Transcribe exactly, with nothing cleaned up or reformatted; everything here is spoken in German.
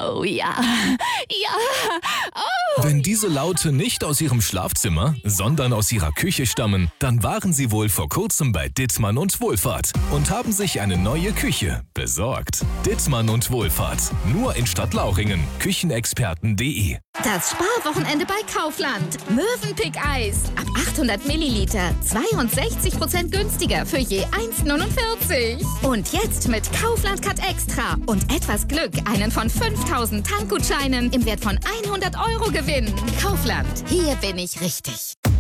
Oh ja. Ja. Oh. Wenn diese Laute nicht aus ihrem Schlafzimmer, sondern aus ihrer Küche stammen, dann waren sie wohl vor kurzem bei Dittmann und Wohlfahrt und haben sich eine neue Küche besorgt. Dittmann und Wohlfahrt. Nur in Stadtlauchringen. Küchenexperten punkt de. Das Sparwochenende bei Kaufland. Mövenpick-Eis. Ab achthundert Milliliter. zweiundsechzig Prozent günstiger für je eins neunundvierzig. Und jetzt mit Kaufland Cut Extra. Und etwas Glück einen von fünftausend Tankgutscheinen im Wert von hundert Euro gewinnen. Kaufland. Hier bin ich richtig.